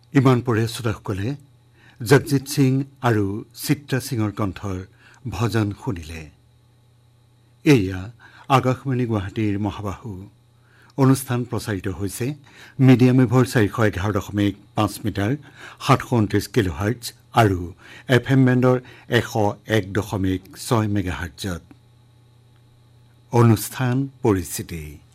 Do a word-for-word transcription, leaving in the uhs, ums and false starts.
ইমান পৰে শ্ৰোতাসকলে জগজিৎ সিং আৰু চিত্ৰা সিঙৰ কণ্ঠৰ ভজন শুনিলে। এয়া আকাশবাণী গুৱাহাটীৰ মহাবাহু অনুষ্ঠান প্ৰচাৰিত হৈছে মিডিয়াম ৱেভৰ চাৰিশ এঘাৰ দশমিক পাঁচ মিটাৰ সাতশ ঊনত্ৰিছ কিলো হাৰ্টজ আৰু এফ এম বেণ্ডৰ এশ এক দশমিক ছয় মেগা হাৰ্টজত। অনুষ্ঠান পৰিস্থিতি।